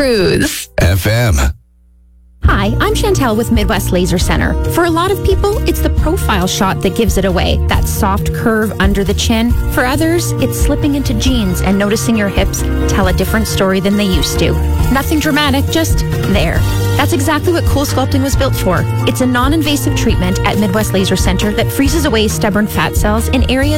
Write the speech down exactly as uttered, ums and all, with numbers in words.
Cruise F M. Hi, I'm Chantel with Midwest Laser Center. For a lot of people, it's the profile shot that gives it away, that soft curve under the chin. For others, it's slipping into jeans and noticing your hips tell a different story than they used to. Nothing dramatic, just there. That's exactly what Cool Sculpting was built for. It's a non-invasive treatment at Midwest Laser Center that freezes away stubborn fat cells in areas